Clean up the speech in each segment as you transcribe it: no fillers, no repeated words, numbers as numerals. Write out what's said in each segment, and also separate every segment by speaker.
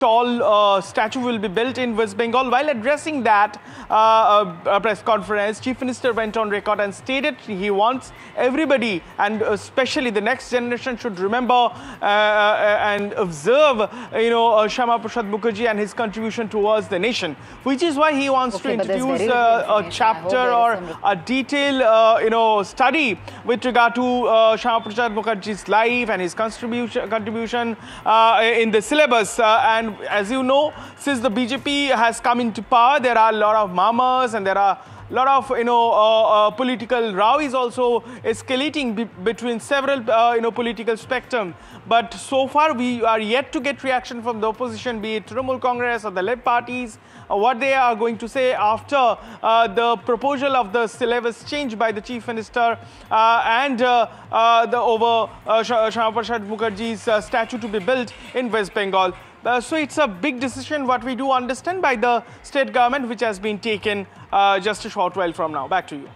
Speaker 1: tall statue will be built in West Bengal. While addressing that press conference, Chief Minister went on record and stated he wants everybody, and especially the next generation, should remember and observe, Shyama Prasad Mukherjee and his contribution towards the nation, which is why he wants to introduce a chapter or a detailed, study with regard to Shyama Prasad Mukherjee's life and his contribution in the syllabus. And as you know, since the BJP has come into power, there are a lot of mamas and there are a lot of political row is also escalating between several political spectrum. But so far we are yet to get reaction from the opposition, be it Trinamool Congress or the left parties, what they are going to say after the proposal of the syllabus change by the Chief Minister and the Shyama Prasad Mukherjee's statue to be built in West Bengal. So it's a big decision, what we do understand, by the state government, which has been taken just a short while from now. Back to you.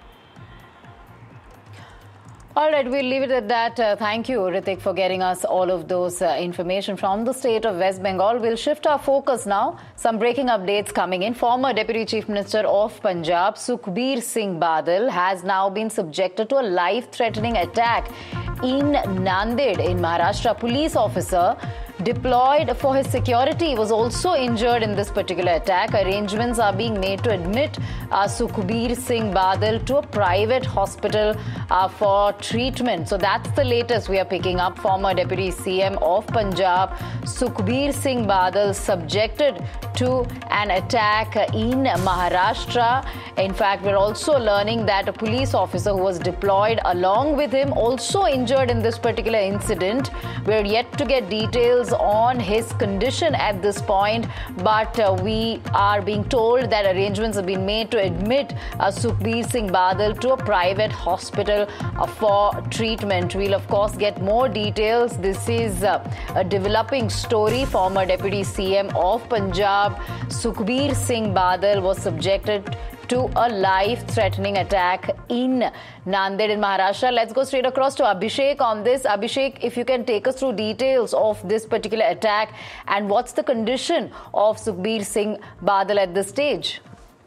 Speaker 2: All right, we'll leave it at that. Thank you, Ritik, for getting us all of those information from the state of West Bengal. We'll shift our focus now. Some breaking updates coming in. Former Deputy Chief Minister of Punjab, Sukhbir Singh Badal, has now been subjected to a life-threatening attack in Nanded in Maharashtra. Police officer deployed for his security was also injured in this particular attack. Arrangements are being made to admit Sukhbir Singh Badal to a private hospital for treatment. So that's the latest we are picking up. Former Deputy CM of Punjab, Sukhbir Singh Badal, subjected to an attack in Maharashtra. In fact, we're also learning that a police officer who was deployed along with him also injured in this particular incident. We're yet to get details on his condition at this point, but we are being told that arrangements have been made to admit Sukhbir Singh Badal to a private hospital for treatment. We'll of course get more details. This is a developing story. Former Deputy CM of Punjab, Sukhbir Singh Badal, was subjected to a life-threatening attack in Nanded in Maharashtra. Let's go straight across to Abhishek on this. Abhishek, if you can take us through details of this particular attack and what's the condition of Sukhbir Singh Badal at this stage?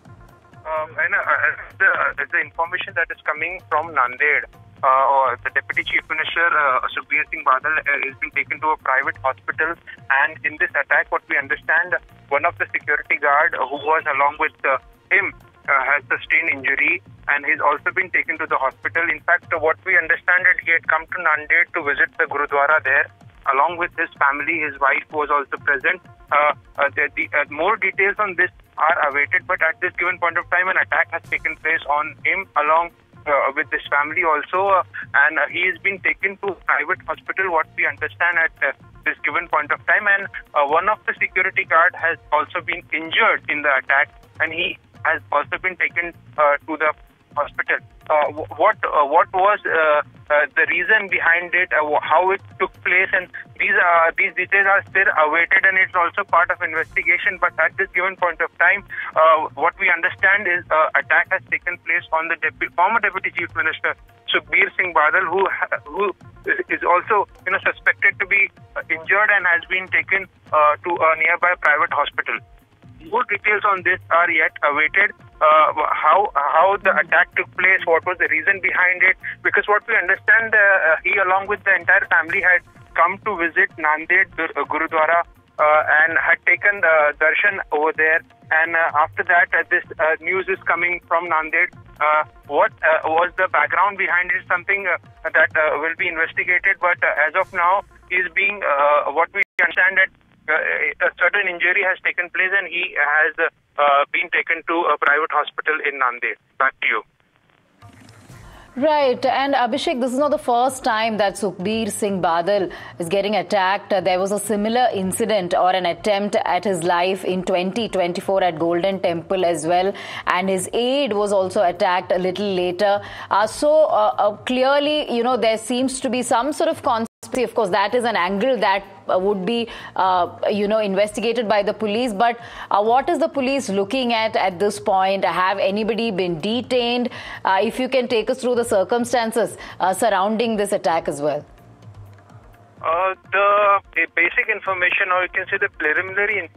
Speaker 3: The information that is coming from Nanded, the Deputy Chief Minister, Sukhbir Singh Badal, has been taken to a private hospital, and in this attack, what we understand, one of the security guard who was along with him has sustained injury, and he's also been taken to the hospital. In fact, what we understand that he had come to Nanded to visit the Gurudwara there, along with his family. His wife was also present. More details on this are awaited, but at this given point of time, an attack has taken place on him along with his family also, and he has been taken to a private hospital, what we understand at this given point of time, and one of the security guard has also been injured in the attack, and he has also been taken to the hospital. What was the reason behind it, how it took place, and these details are still awaited, and it's also part of investigation. But at this given point of time, what we understand is attack has taken place on the former Deputy Chief Minister Sukhbir Singh Badal, who is also suspected to be injured and has been taken to a nearby private hospital. More details on this are yet awaited. How the attack took place, what was the reason behind it? Because what we understand, he along with the entire family had come to visit Nanded Gurudwara and had taken darshan over there. And after that, this news is coming from Nanded. What was the background behind it? Something that will be investigated. But as of now, is being what we understand that a certain injury has taken place, and he has been taken to a private hospital in Nanded. Back to you.
Speaker 2: Right. And Abhishek, this is not the first time that Sukhbir Singh Badal is getting attacked. There was a similar incident or an attempt at his life in 2024 at Golden Temple as well. And his aide was also attacked a little later. Clearly, there seems to be some sort of conspiracy. Of course, that is an angle that would be, investigated by the police. But what is the police looking at this point? Have anybody been detained? If you can take us through the circumstances surrounding this attack as well.
Speaker 3: The basic information, or you can say the preliminary